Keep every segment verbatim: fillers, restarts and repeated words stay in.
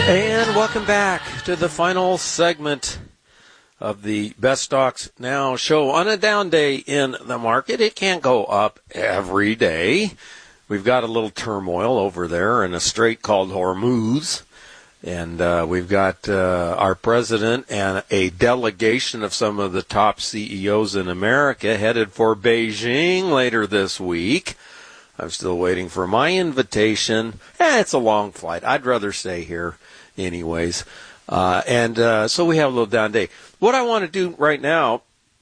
And welcome back to the final segment of the Best Stocks Now show. On a down day in the market, it can't go up every day. We've got a little turmoil over there in a strait called Hormuz. And uh, we've got uh, our president and a delegation of some of the top C E Os in America headed for Beijing later this week. I'm still waiting for my invitation. Eh, it's a long flight. I'd rather stay here anyways. Uh, and uh, so we have a little down day. What I want to do right now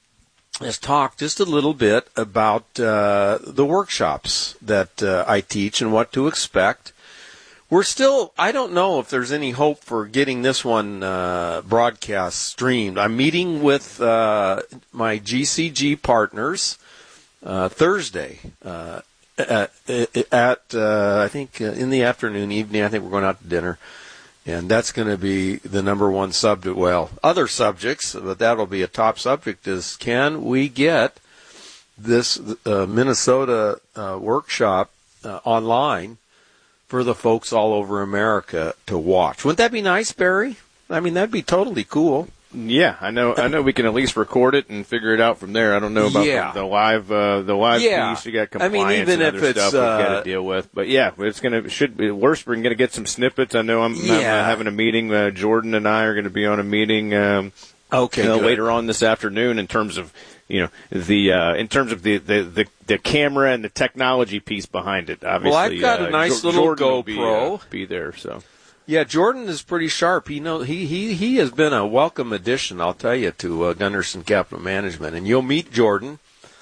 is talk just a little bit about uh, the workshops that uh, I teach and what to expect. We're still, I don't know if there's any hope for getting this one uh, broadcast streamed. I'm meeting with uh, my G C G partners uh, Thursday uh, at, at uh, I think, uh, in the afternoon, evening. I think we're going out to dinner. And that's going to be the number one subject. Well, other subjects, but that'll be a top subject, is can we get this uh, Minnesota uh, workshop uh, online for the folks all over America to watch? Wouldn't that be nice, Barry? I mean, that'd be totally cool. Yeah, I know. I know we can at least record it and figure it out from there. I don't know about yeah. the, the live, uh, the live yeah. piece. You got compliance I mean, even and if other it's, stuff we've got uh, to deal with. But yeah, it's gonna should be worse. We're gonna get some snippets. I know I'm, yeah. I'm uh, having a meeting. Uh, Jordan and I are going to be on a meeting. Um, okay, uh, later on this afternoon in terms of you know the uh, in terms of the, the, the, the camera and the technology piece behind it. Obviously, well, I've got uh, a nice jo- little Jordan will GoPro. Be, uh, be there, so. Yeah, Jordan is pretty sharp. He know he he he has been a welcome addition, I'll tell you, to uh, Gunderson Capital Management. And you'll meet Jordan.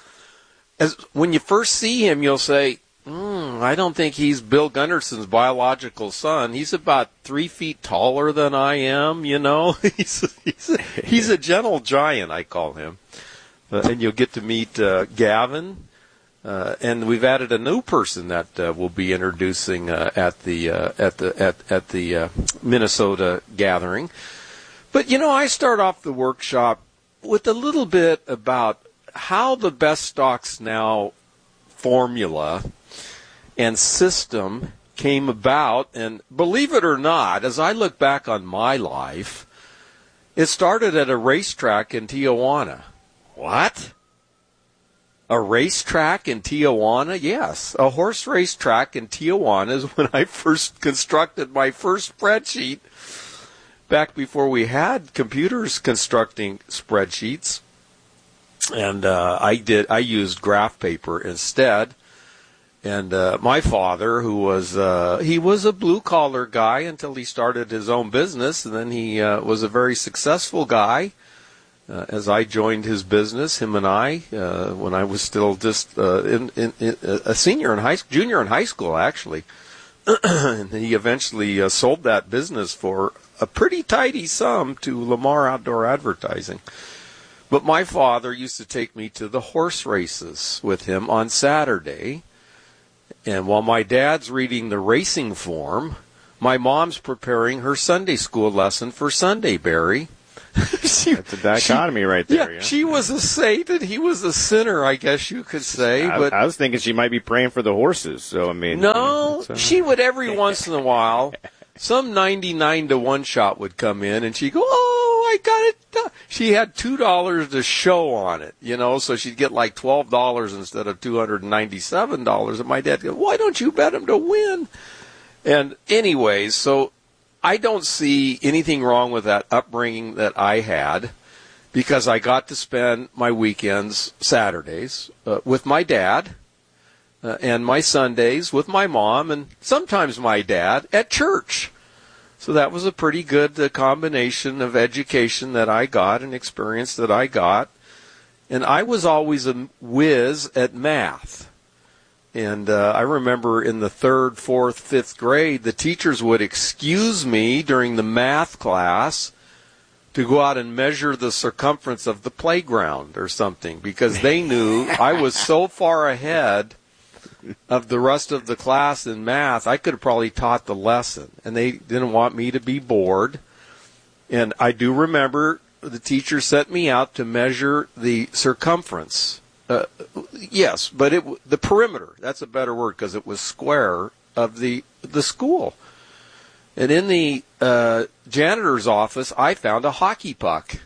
As when you first see him, you'll say, mm, "I don't think he's Bill Gunderson's biological son. He's about three feet taller than I am. You know, he's he's a, he's a gentle giant, I call him." Uh, and you'll get to meet uh, Gavin. Uh, and we've added a new person that uh, we'll be introducing uh, at the uh, at the at at the uh, Minnesota gathering. But you know, I start off the workshop with a little bit about how the Best Stocks Now formula and system came about. And believe it or not, as I look back on my life, it started at a racetrack in Tijuana. What? A racetrack in Tijuana? Yes, a horse racetrack in Tijuana is when I first constructed my first spreadsheet back before we had computers constructing spreadsheets. And uh, I did. I used graph paper instead. And uh, my father, who was uh, he was a blue collar guy until he started his own business, and then he uh, was a very successful guy. Uh, as I joined his business, him and I, uh, when I was still just uh, in, in, in a senior in high, junior in high school, actually, and he eventually uh, sold that business for a pretty tidy sum to Lamar Outdoor Advertising. But my father used to take me to the horse races with him on Saturday, and while my dad's reading the racing form, my mom's preparing her Sunday school lesson for Sunday, Barry. she, That's a dichotomy she, right there. Yeah, yeah, she was a saint and he was a sinner, I guess you could say. I, but I was thinking she might be praying for the horses. So I mean, no, uh... she would every once in a while. Some ninety-nine to one shot would come in and she'd go, "Oh, I got it." She had two dollars to show on it, you know, so she'd get like twelve dollars instead of two hundred ninety-seven dollars. And my dad goes, "Why don't you bet him to win?" And anyways, so I don't see anything wrong with that upbringing that I had, because I got to spend my weekends, Saturdays, uh, with my dad, uh, and my Sundays with my mom, and sometimes my dad at church. So that was a pretty good uh, combination of education that I got and experience that I got. And I was always a whiz at math. And uh, I remember in the third, fourth, fifth grade, the teachers would excuse me during the math class to go out and measure the circumference of the playground or something, because they knew I was so far ahead of the rest of the class in math, I could have probably taught the lesson. And they didn't want me to be bored. And I do remember the teacher set me out to measure the circumference. Uh, yes, but it the perimeter, that's a better word, because it was square, of the the school. And in the uh, janitor's office, I found a hockey puck.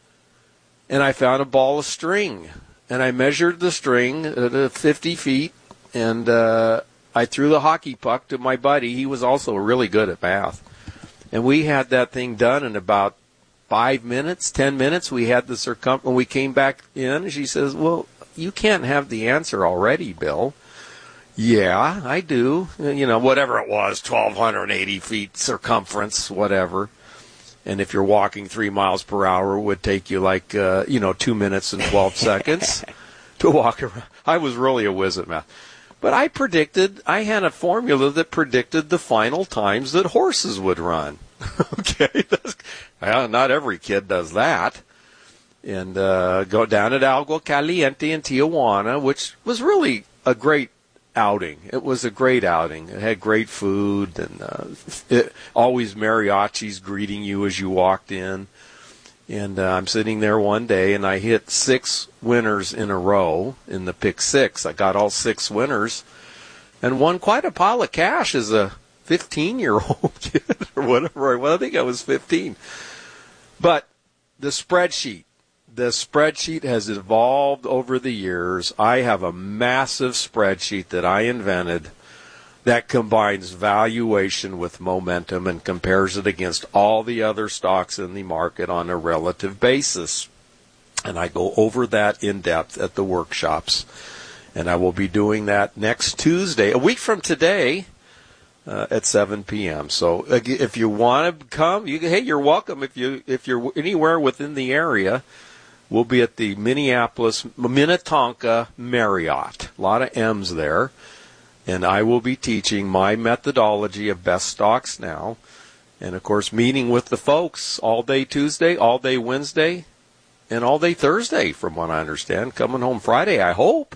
And I found a ball of string. And I measured the string at fifty feet, and uh, I threw the hockey puck to my buddy. He was also really good at math. And we had that thing done in about five minutes, ten minutes. We had the circumference. When we came back in, she says, well, you can't have the answer already, Bill. Yeah, I do. You know, whatever it was, twelve eighty feet circumference, whatever. And if you're walking three miles per hour, it would take you like, uh, you know, two minutes and twelve seconds to walk around. I was really a whiz at math. But I predicted, I had a formula that predicted the final times that horses would run. Okay? That's, well, not every kid does that. And uh, go down at Agua Caliente in Tijuana, which was really a great outing. It was a great outing. It had great food, and uh, it, always mariachis greeting you as you walked in. And uh, I'm sitting there one day, and I hit six winners in a row in the pick six. I got all six winners, and won quite a pile of cash as a fifteen-year-old kid or whatever. Well, I think I was fifteen. But the spreadsheet. The spreadsheet has evolved over the years. I have a massive spreadsheet that I invented that combines valuation with momentum and compares it against all the other stocks in the market on a relative basis. And I go over that in depth at the workshops. And I will be doing that next Tuesday, a week from today, uh, at seven p.m. So if you want to come, you, hey, you're welcome. If you if you're anywhere within the area. We'll be at the Minneapolis Minnetonka Marriott. A lot of M's there. And I will be teaching my methodology of best stocks now. And, of course, meeting with the folks all day Tuesday, all day Wednesday, and all day Thursday, from what I understand. Coming home Friday, I hope.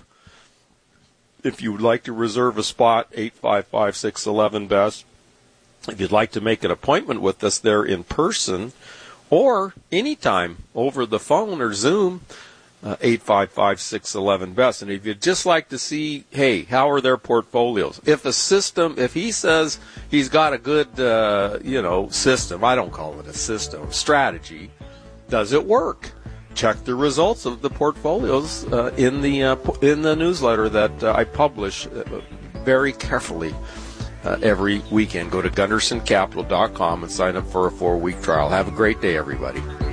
If you would like to reserve a spot, eight five five, six one one, B E S T. If you'd like to make an appointment with us there in person, or anytime over the phone or Zoom, uh, eight five five, six one one, B E S T. And if you'd just like to see, hey, how are their portfolios? If a system, if he says he's got a good, uh, you know, system, I don't call it a system, strategy, does it work? Check the results of the portfolios uh, in the uh, in the newsletter that uh, I publish uh, very carefully. Uh, every weekend. Go to Gunderson Capital dot com and sign up for a four-week trial. Have a great day, everybody.